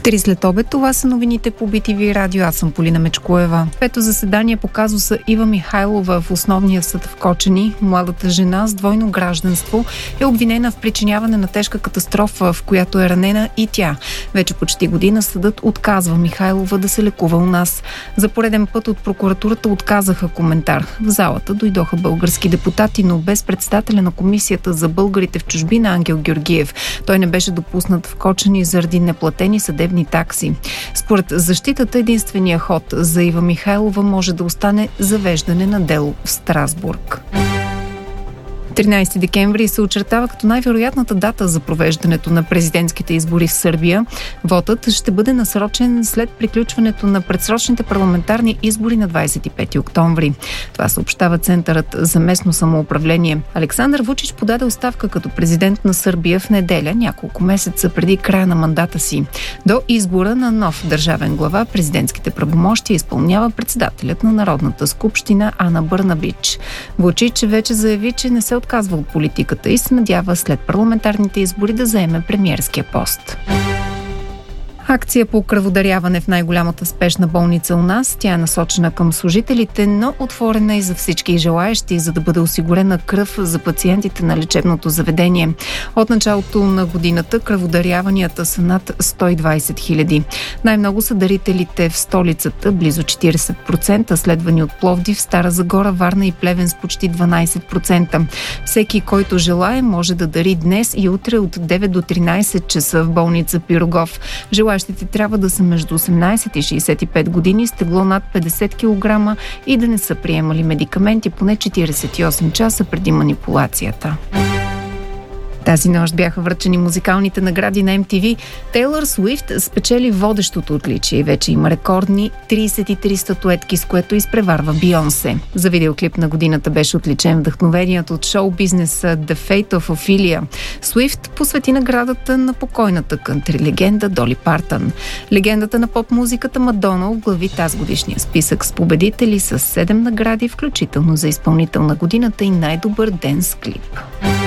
3 след обед, това са новините по BTV Радио. Аз съм Полина Мечкоева. Пето заседание по казуса Ива Михайлова в основния съд в Кочани. Младата жена с двойно гражданство е обвинена в причиняване на тежка катастрофа, в която е ранена и тя. Вече почти година съдът отказва Михайлова да се лекува у нас. За пореден път от прокуратурата отказаха коментар. В залата дойдоха български депутати, но без председателя на комисията за българите в чужбина Ангел Георгиев. Той не беше допуснат в Кочани заради неплатени съдебни такси. Според защитата, единствения ход за Ива Михайлова може да остане завеждане на дело в Страсбург. 13 декември се очертава като най-вероятната дата за провеждането на президентските избори в Сърбия. Вотът ще бъде насрочен след приключването на предсрочните парламентарни избори на 25 октомври. Това съобщава Центърът за местно самоуправление. Александър Вучич подаде оставка като президент на Сърбия в неделя, няколко месеца преди края на мандата си. До избора на нов държавен глава президентските правомощия изпълнява председателят на Народната скупщина Ана Бърнабич. Вучич вече заяви, че не се отказва от политиката и се надява след парламентарните избори да заеме премиерския пост. Акция по кръводаряване в най-голямата спешна болница у нас. Тя е насочена към служителите, но отворена и за всички желаещи, за да бъде осигурена кръв за пациентите на лечебното заведение. От началото на годината кръводаряванията са над 120 хиляди. Най-много са дарителите в столицата, близо 40%, следвани от Пловдив, Стара Загора, Варна и Плевен с почти 12%. Всеки, който желае, може да дари днес и утре от 9 до 13 часа в болница Пирогов. Желащите трябва да са между 18 и 65 години, с тегло над 50 кг и да не са приемали медикаменти поне 48 часа преди манипулацията. Тази нощ бяха връчени музикалните награди на MTV. Тейлър Суифт спечели водещото отличие и вече има рекордни 33 статуетки, с което изпреварва Бийонсе. За видеоклип на годината беше отличен вдъхновеният от шоу-бизнеса The Fate of Ophelia. Суифт посвети наградата на покойната кънтри легенда Доли Партън. Легендата на поп-музиката Мадона оглави тази годишния списък с победители с 7 награди, включително за изпълнител на годината и най-добър денс клип.